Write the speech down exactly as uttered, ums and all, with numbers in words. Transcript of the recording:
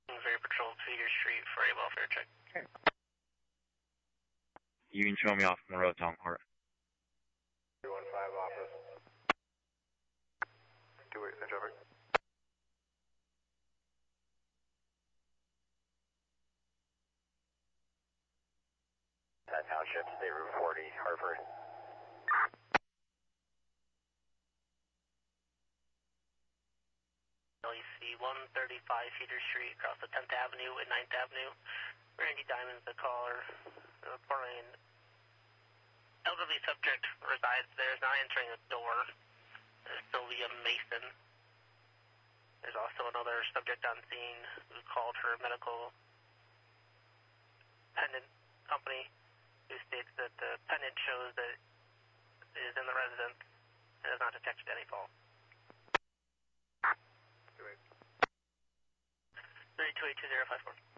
Very Patrol, Cedar Street for a welfare check. Okay. You can show me off from the road, Tom Court. two one five office. two eight, send traffic. Township, State Route forty, Hartford. L E C one thirty-five Cedar Street, across the tenth Avenue and ninth Avenue. Randy Diamond's the caller. Reporting an elderly subject resides there, is not answering the door. There's Sylvia Mason. There's also another subject on scene who called her medical pendant company, who states that the pendant shows that it is in the residence and has not detected any fault. three two eight two zero five four.